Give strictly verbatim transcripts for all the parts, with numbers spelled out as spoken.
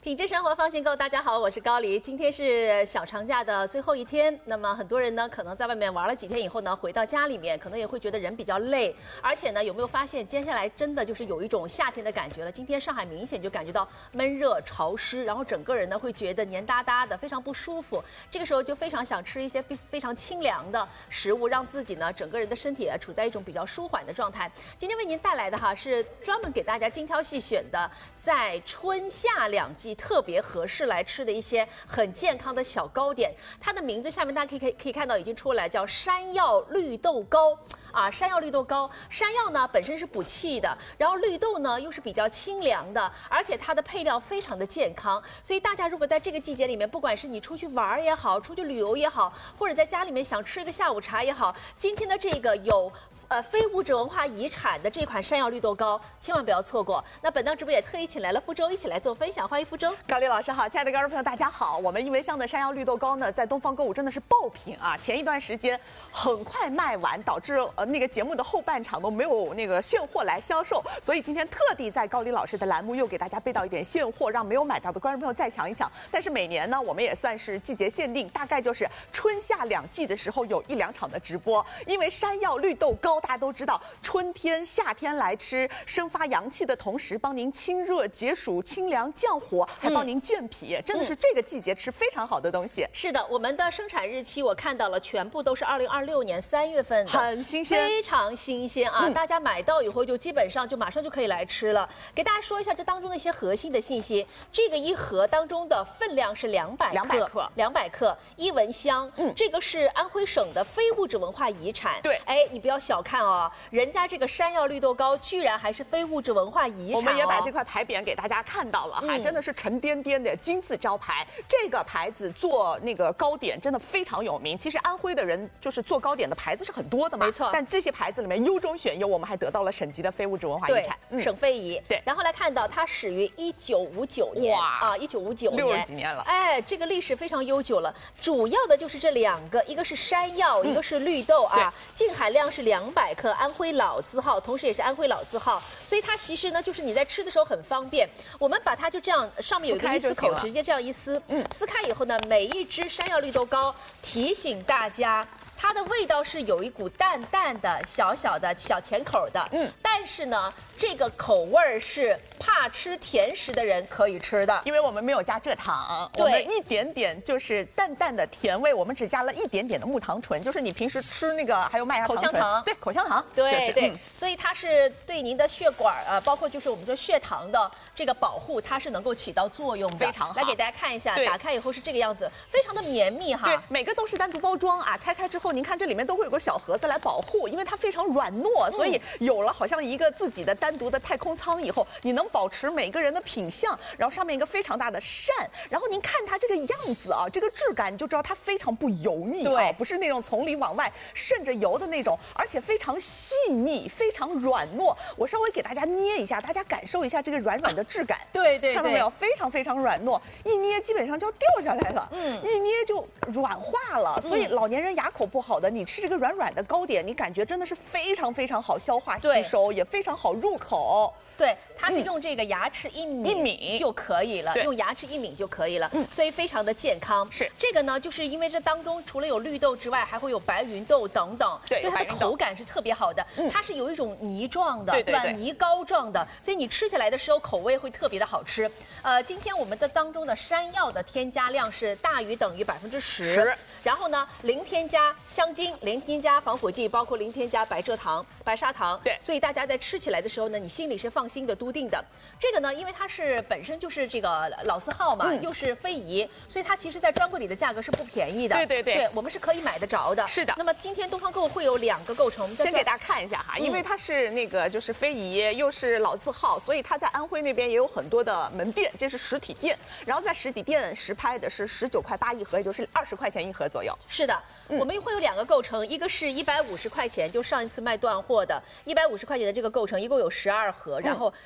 品质生活放心购，大家好，我是高黎。今天是小长假的最后一天，那么很多人呢，可能在外面玩了几天以后呢，回到家里面，可能也会觉得人比较累，而且呢，有没有发现接下来真的就是有一种夏天的感觉了？今天上海明显就感觉到闷热潮湿，然后整个人呢会觉得黏哒哒的，非常不舒服。这个时候就非常想吃一些非常清凉的食物，让自己呢整个人的身体处在一种比较舒缓的状态。今天为您带来的哈是专门给大家精挑细选的，在春夏两季特别合适来吃的一些很健康的小糕点。它的名字下面大家可以可以可以看到已经出来，叫山药绿豆糕啊。山药绿豆糕，山药呢本身是补气的，然后绿豆呢又是比较清凉的，而且它的配料非常的健康。所以大家如果在这个季节里面，不管是你出去玩也好，出去旅游也好，或者在家里面想吃一个下午茶也好，今天的这个有呃，非物质文化遗产的这款山药绿豆糕，千万不要错过。那本档直播也特意请来了福州一起来做分享，欢迎福州。 高丽老师好，亲爱的观众朋友大家好。我们益维香的山药绿豆糕呢，在东方购物真的是爆品啊！前一段时间很快卖完，导致呃那个节目的后半场都没有那个现货来销售，所以今天特地在高丽老师的栏目又给大家备到一点现货，让没有买到的观众朋友再抢一抢。但是每年呢，我们也算是季节限定，大概就是春夏两季的时候有一两场的直播，因为山药绿豆糕。大家都知道，春天、夏天来吃，生发阳气的同时，帮您清热解暑、清凉降火，还帮您健脾，嗯、真的是这个季节吃非常好的东西。 是的，我们的生产日期我看到了，全部都是二零二六年三月份的， 很新鲜， 非常新鲜啊！嗯、大家买到以后就基本上就马上就可以来吃了。给大家说一下这当中的一些核心的信息，这个一盒当中的分量是两百克， 两百克， 两百克。益文香，嗯，这个是安徽省的非物质文化遗产。 对， 哎，你不要小看哦，人家这个山药绿豆糕居然还是非物质文化遗产、哦。 我们也把这块牌匾给大家看到了哈，嗯、真的是沉甸甸的金字招牌。这个牌子做那个糕点真的非常有名。其实安徽的人就是做糕点的牌子是很多的嘛， 没错。 但这些牌子里面优中选优，我们还得到了省级的非物质文化遗产， 嗯、省非遗。 对， 然后来看到它始于一九五九年，哇啊，一九五九年， 六十几年了。 哎，这个历史非常悠久了。主要的就是这两个，一个是山药，嗯、一个是绿豆啊，净含量是两百克，安徽老字号，同时也是安徽老字号，所以它其实呢，就是你在吃的时候很方便。我们把它就这样，上面有一个一撕口，直接这样一撕，嗯，撕开以后呢，每一只山药绿豆糕提醒大家。它的味道是有一股淡淡的、小小的小甜口的，嗯，但是呢，这个口味儿是怕吃甜食的人可以吃的， 因为我们没有加蔗糖，我们一点点就是淡淡的甜味，我们只加了一点点的木糖醇，就是你平时吃那个还有麦芽口香糖， 对，口香糖， 对对， 嗯、 所以它是对您的血管呃，包括就是我们说血糖的这个保护，它是能够起到作用的， 非常好。 来给大家看一下，打开以后是这个样子，非常的绵密哈， 对，每个都是单独包装啊，拆开之后。您看这里面都会有个小盒子来保护，因为它非常软糯，所以有了好像一个自己的单独的太空舱以后，你能保持每个人的品相，然后上面一个非常大的扇，然后您看它这个样子啊，这个质感你就知道它非常不油腻啊，不是那种从里往外渗着油的那种，而且非常细腻，非常软糯。我稍微给大家捏一下，大家感受一下这个软软的质感， 对对， 看到没有？非常非常软糯，一捏基本上就要掉下来了，嗯，一捏就软化了，所以老年人牙口不好的，你吃这个软软的糕点，你感觉真的是非常非常好消化吸收，也非常好入口。 对，它是用这个牙齿一抿一抿就可以了，用牙齿一抿就可以了，嗯，所以非常的健康。 是这个呢，就是因为这当中除了有绿豆之外，还会有白芸豆等等， 对， 所以它的口感是特别好的。嗯、它是有一种泥状的， 对对吧？泥膏状的，所以你吃起来的时候口味会特别的好吃。呃，今天我们的当中的山药的添加量是大于等于百分之十，然后呢，零添加香精，零添加防腐剂，包括零添加白蔗糖、白砂糖。 对， 所以大家在吃起来的时候呢，你心里是放心的、笃定的。这个呢，因为它是本身就是这个老字号嘛，嗯、又是非遗，所以它其实在专柜里的价格是不便宜的。 对对对， 对我们是可以买得着的。 是的。 那么今天东方购会有两个构成，我们先给大家看一下哈，嗯、因为它是那个就是非遗，又是老字号，所以它在安徽那边也有很多的门店，这是实体店。然后在实体店实拍的是十九块八一盒，也就是二十块钱一盒左右。 是的，嗯、我们会有两个构成，一个是一百五十块钱，就上一次卖断货的，一百五十块钱的这个构成，一共有十二盒，然后十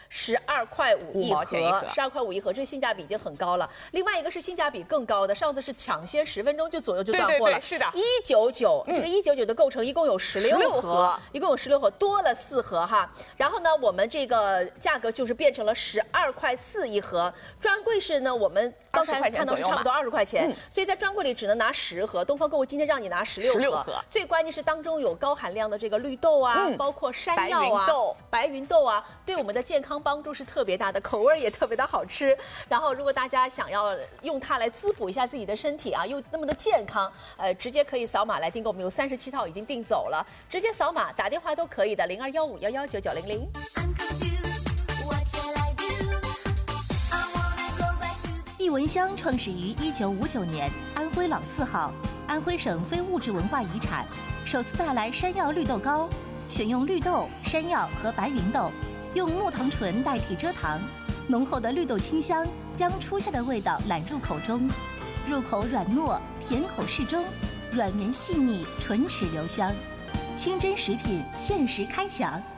二块五一五毛钱一盒， 盒十二块五一盒，这性价比已经很高了。另外一个是性价比更高的，上次是抢先十分钟就左右就断货了， 对对对是的一九九， 嗯这个一九九的构成一共有十六 16 盒盒， 一共有十六盒，多了四盒哈。然后呢，我们这个价格就是变成了十二块四一盒，专柜是呢，我们刚才二十块钱看到是差不多二十块钱， 嗯所以在专柜里只能拿十盒。东方购物今天让你拿十六 16 盒， 盒最关键是当中有高含量的这个绿豆啊， 嗯包括山白药啊、 芸豆白芸豆啊，对我们的健康帮助是特别大的，口味也特别的好吃。然后，如果大家想要用它来滋补一下自己的身体啊，又那么的健康，呃，直接可以扫码来订购。我们有三十七套已经订走了，直接扫码打电话都可以的，零二幺五幺幺九九零零。 艺文乡创始于一九五九年，安徽老字号，安徽省非物质文化遗产，首次带来山药绿豆糕，选用绿豆、山药和白芸豆，用木糖醇代替蔗糖，浓厚的绿豆清香将初夏的味道揽入口中，入口软糯，甜口适中，软绵细腻，唇齿留香，清真食品限时开抢。